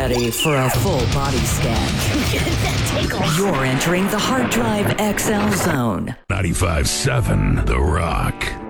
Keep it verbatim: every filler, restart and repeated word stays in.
ready for a full body scan. You're entering the Hard Drive X L Zone. ninety-five seven The Rock.